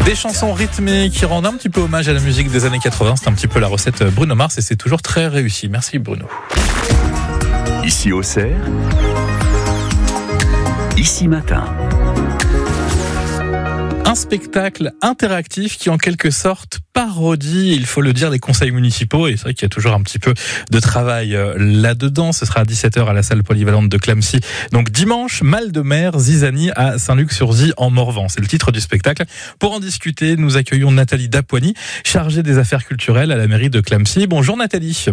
Des chansons rythmées qui rendent un petit peu hommage à la musique des années 80. C'est un petit peu la recette Bruno Mars et c'est toujours très réussi. Merci Bruno. Ici Auxerre, Ici Matin. Un spectacle interactif qui en quelque sorte parodie, il faut le dire, les conseils municipaux. Et c'est vrai qu'il y a toujours un petit peu de travail là-dedans. Ce sera à 17h à la salle polyvalente de Clamecy. Donc dimanche, Mal de mer, Zizanie à Saint-Luc-sur-Zy en Morvan. C'est le titre du spectacle. Pour en discuter, nous accueillons Nathalie Dapoigny, chargée des affaires culturelles à la mairie de Clamecy. Bonjour Nathalie.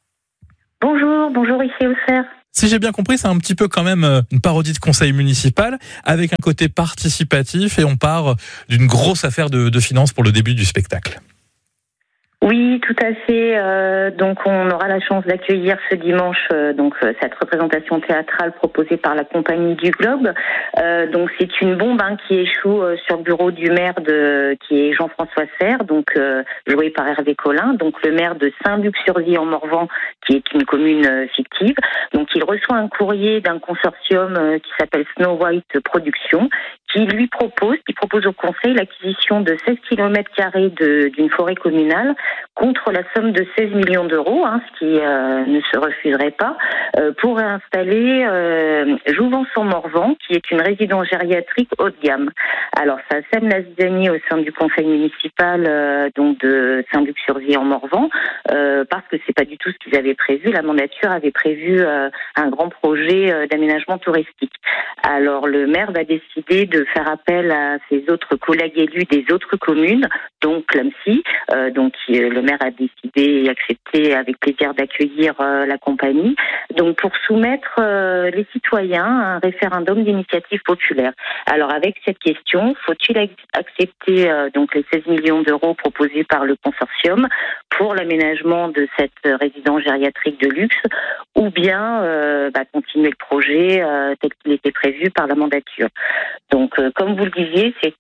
Bonjour ici Auxerre. Si j'ai bien compris, c'est un petit peu quand même une parodie de conseil municipal avec un côté participatif et on part d'une grosse affaire de finances pour le début du spectacle. Oui, tout à fait. Donc, on aura la chance d'accueillir ce dimanche cette représentation théâtrale proposée par la Compagnie du Globe. Donc, c'est une bombe qui échoue sur le bureau du maire qui est Jean-François Serre, joué par Hervé Collin, donc le maire de Saint-Luc-sur-Zy en Morvan, qui est une commune fictive. Donc, il reçoit un courrier d'un consortium qui s'appelle Snow White Productions, qui propose au conseil l'acquisition de 16 km² d'une forêt communale contre la somme de 16 millions d'euros, ce qui ne se refuserait pas, pour installer Jouvence-en-Morvan, qui est une résidence gériatrique haut de gamme. Alors, ça sème la zizanie au sein du conseil municipal de Saint-Luc-sur-Zy en Morvan, parce que c'est pas du tout ce qu'ils avaient prévu. La mandature avait prévu un grand projet d'aménagement touristique. Alors, le maire va décider de faire appel à ses autres collègues élus des autres communes, donc Clamecy, le maire a décidé et accepté avec plaisir d'accueillir la compagnie, donc pour soumettre les citoyens à un référendum d'initiative populaire. Alors avec cette question, faut-il accepter les 16 millions d'euros proposés par le consortium pour l'aménagement de cette résidence gériatrique de luxe, ou bien continuer le projet tel qu'il était prévu par la mandature. Donc, comme vous le disiez, c'est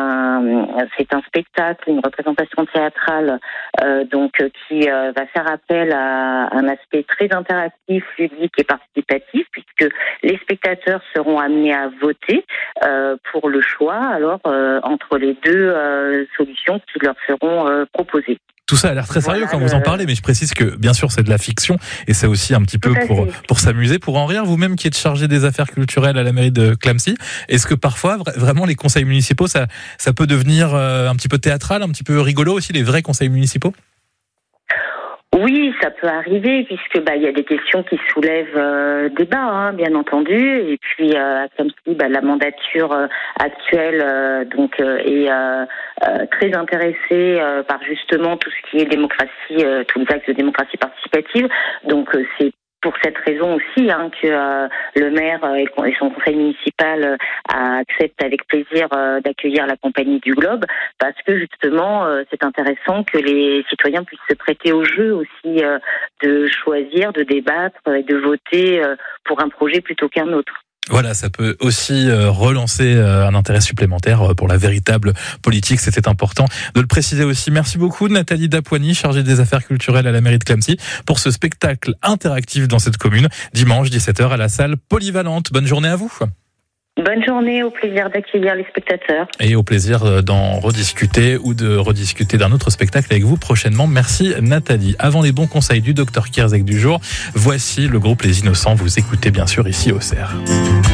un spectacle, une représentation théâtrale, qui va faire appel à un aspect très interactif, ludique et participatif, puisque les spectateurs seront amenés à voter pour le choix, entre les deux solutions qui leur seront proposées. Tout ça a l'air très sérieux quand vous en parlez, mais je précise que bien sûr c'est de la fiction et c'est aussi un petit peu pour s'amuser, pour en rire. Vous-même qui êtes chargé des affaires culturelles à la mairie de Clamecy, est-ce que parfois vraiment les conseils municipaux ça peut devenir un petit peu théâtral, un petit peu rigolo aussi, les vrais conseils municipaux ? Oui, ça peut arriver puisque il y a des questions qui soulèvent débat, bien entendu. Et puis à Clamecy, la mandature actuelle est très intéressée par justement tout ce qui est démocratie, tous les axes de démocratie participative. Donc c'est pour cette raison aussi que le maire et son conseil municipal acceptent avec plaisir d'accueillir la Compagnie du Globe, parce que justement c'est intéressant que les citoyens puissent se prêter au jeu aussi, de choisir, de débattre et de voter pour un projet plutôt qu'un autre. Voilà, ça peut aussi relancer un intérêt supplémentaire pour la véritable politique. C'était important de le préciser aussi. Merci beaucoup Nathalie Dapoigny, chargée des affaires culturelles à la mairie de Clamecy, pour ce spectacle interactif dans cette commune, dimanche 17h à la salle polyvalente. Bonne journée à vous. Bonne journée, au plaisir d'accueillir les spectateurs. Et au plaisir d'en rediscuter ou de rediscuter d'un autre spectacle avec vous prochainement. Merci Nathalie. Avant les bons conseils du Dr Kierzek du jour, voici le groupe Les Innocents. Vous écoutez bien sûr ici Auxerre.